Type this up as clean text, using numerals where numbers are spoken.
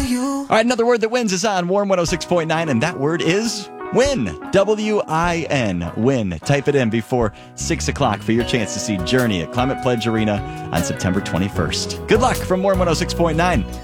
you. All right, another word that wins is on Warm 106.9, and that word is win. W-I-N, win. Type it in before 6 o'clock for your chance to see Journey at Climate Pledge Arena on September 21st. Good luck from Warm 106.9.